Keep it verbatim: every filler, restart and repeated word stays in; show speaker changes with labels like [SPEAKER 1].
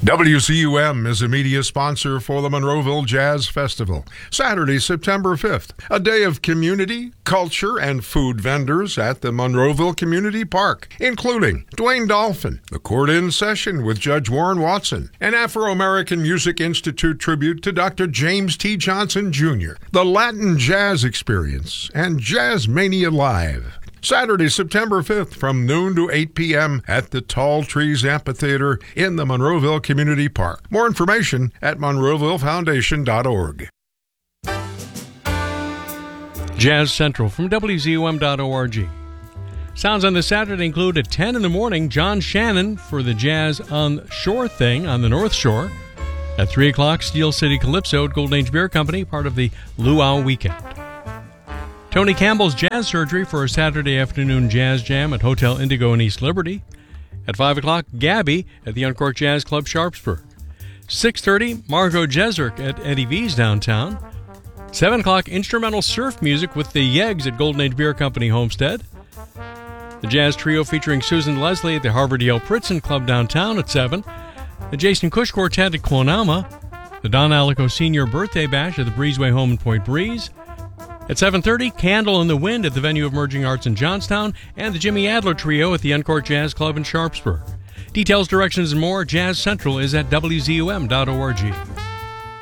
[SPEAKER 1] W C U M is a media sponsor for the Monroeville Jazz Festival, Saturday, September fifth, a day of community, culture, and food vendors at the Monroeville Community Park, including Dwayne Dolphin, the Court-In Session with Judge Warren Watson, an Afro-American Music Institute tribute to Doctor James T. Johnson, Junior, the Latin Jazz Experience, and Jazz Mania Live. Saturday, September fifth, from noon to eight p.m. at the Tall Trees Amphitheater in the Monroeville Community Park. More information at monroeville foundation dot org.
[SPEAKER 2] Jazz Central from W Z U M dot org. Sounds on this Saturday include at ten in the morning, John Shannon for the Jazz on Shore thing on the North Shore. At three o'clock, Steel City Calypso at Golden Age Beer Company, part of the Luau Weekend. Tony Campbell's Jazz Surgery for a Saturday afternoon jazz jam at Hotel Indigo in East Liberty. At five o'clock, Gabby at the Uncorked Jazz Club, Sharpsburg. six thirty, Margot Jeserk at Eddie V's downtown. seven o'clock, instrumental surf music with the Yeggs at Golden Age Beer Company, Homestead. The Jazz Trio featuring Susan Leslie at the Harvard Yale Pritzon Club downtown at seven. The Jason Cush Quartet at Quonama. The Don Alico Senior Birthday Bash at the Breezeway Home in Point Breeze. At seven thirty, Candle in the Wind at the Venue of Emerging Arts in Johnstown, and the Jimmy Adler Trio at the Uncorked Jazz Club in Sharpsburg. Details, directions, and more, Jazz Central is at W Z U M dot org.